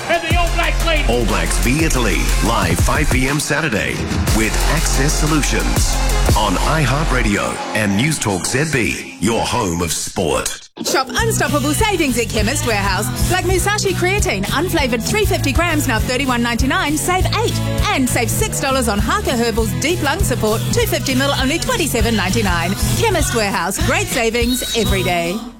and the All Blacks lead. All Blacks v Italy, live 5 p.m. Saturday with Access Solutions on iHeartRadio and News Talk ZB, your home of sport. Shop unstoppable savings at Chemist Warehouse. Like Musashi Creatine, unflavoured 350 grams, now $31.99, save $8. And save $6 on Harker Herbal's Deep Lung Support, 250ml, only $27.99. Chemist Warehouse, great savings every day.